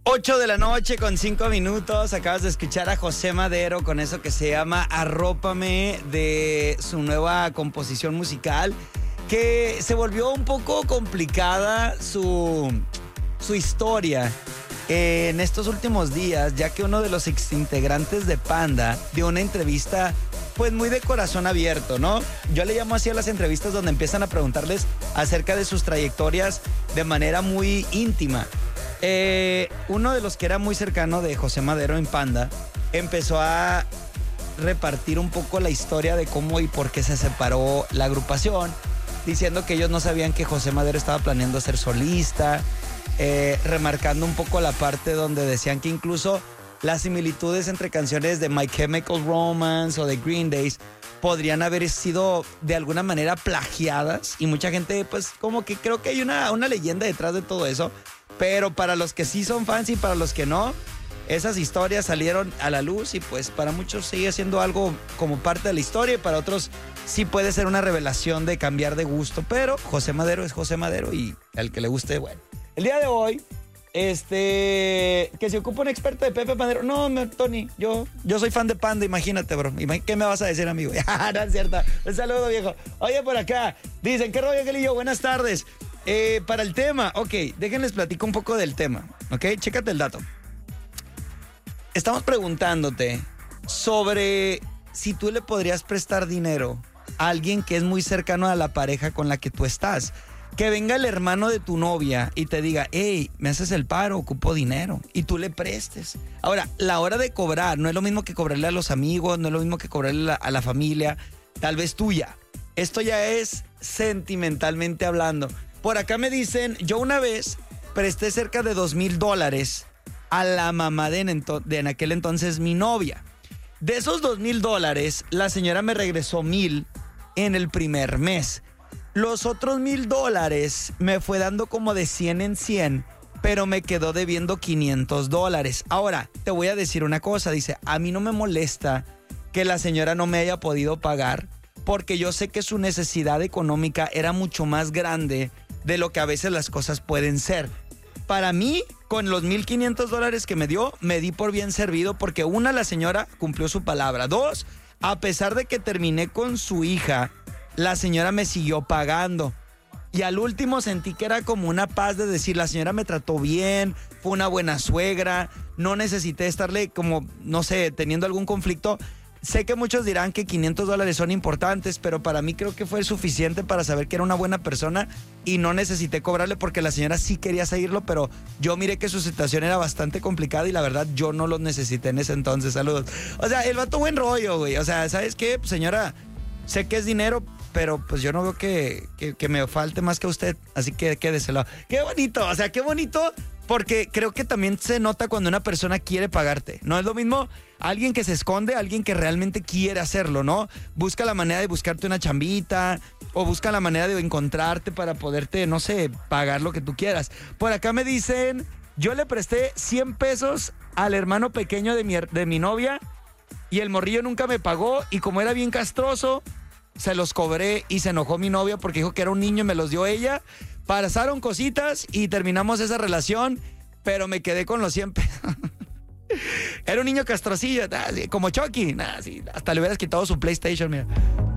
8 de la noche con 5 minutos. Acabas de escuchar a José Madero con eso que se llama Arrópame, de su nueva composición musical, que se volvió un poco complicada su historia en estos últimos días, ya que uno de los exintegrantes de Panda dio una entrevista pues muy de corazón abierto, ¿no? Yo le llamo así a las entrevistas donde empiezan a preguntarles acerca de sus trayectorias de manera muy íntima. Uno de los que era muy cercano de José Madero en Panda empezó a repartir un poco la historia de cómo y por qué se separó la agrupación, diciendo que ellos no sabían que José Madero estaba planeando ser solista, remarcando un poco la parte donde decían que incluso las similitudes entre canciones de My Chemical Romance o de Green Days podrían haber sido de alguna manera plagiadas, y mucha gente pues como que creo que hay una leyenda detrás de todo eso. Pero para los que sí son fans y para los que no, esas historias salieron a la luz y pues para muchos sigue siendo algo como parte de la historia, y para otros sí puede ser una revelación de cambiar de gusto. Pero José Madero es José Madero y al que le guste, bueno. El día de hoy, que se ocupa un experto de Pepe Madero. No, Tony, yo soy fan de Panda, imagínate, bro. ¿Qué me vas a decir, amigo? No es cierto. Un saludo, viejo. Oye, por acá, dicen, ¿qué rollo, Angelillo? Buenas tardes. Para el tema, ok, déjenles platico un poco del tema, ok, chécate el dato. Estamos preguntándote sobre si tú le podrías prestar dinero a alguien que es muy cercano a la pareja con la que tú estás. Que venga el hermano de tu novia y te diga, hey, me haces el paro, ocupo dinero, y tú le prestes. Ahora, la hora de cobrar no es lo mismo que cobrarle a los amigos, no es lo mismo que cobrarle a la familia, tal vez tuya. Esto ya es sentimentalmente hablando. Por acá me dicen, yo una vez presté cerca de $2,000 a la mamá de en aquel entonces mi novia. De esos $2,000, la señora me regresó 1,000 en el primer mes. Los otros $1,000 me fue dando como de 100 en 100, pero me quedó debiendo $500. Ahora, te voy a decir una cosa, dice, a mí no me molesta que la señora no me haya podido pagar, porque yo sé que su necesidad económica era mucho más grande de lo que a veces las cosas pueden ser. Para mí, con los $1,500 que me dio, me di por bien servido, porque una, la señora cumplió su palabra. Dos, a pesar de que terminé con su hija, la señora me siguió pagando. Y al último sentí que era como una paz de decir, la señora me trató bien, fue una buena suegra, no necesité estarle como, no sé, teniendo algún conflicto. Sé que muchos dirán que $500 son importantes, pero para mí creo que fue suficiente para saber que era una buena persona y no necesité cobrarle, porque la señora sí quería seguirlo, pero yo miré que su situación era bastante complicada y la verdad yo no los necesité en ese entonces. Saludos. O sea, el vato buen rollo, güey. O sea, ¿sabes qué? Pues, señora, sé que es dinero, pero pues yo no veo que me falte más que a usted, así que quédeselo. Qué bonito, o sea, qué bonito, porque creo que también se nota cuando una persona quiere pagarte. No es lo mismo alguien que se esconde, alguien que realmente quiere hacerlo, ¿no? Busca la manera de buscarte una chambita o busca la manera de encontrarte para poderte, no sé, pagar lo que tú quieras. Por acá me dicen, yo le presté $100 al hermano pequeño de mi novia y el morrillo nunca me pagó, y como era bien castroso, se los cobré y se enojó mi novia porque dijo que era un niño y me los dio ella. Pasaron cositas y terminamos esa relación, pero me quedé con los $100. Era un niño castrocillo, como Chucky. Sí, hasta le hubieras quitado su PlayStation, mira.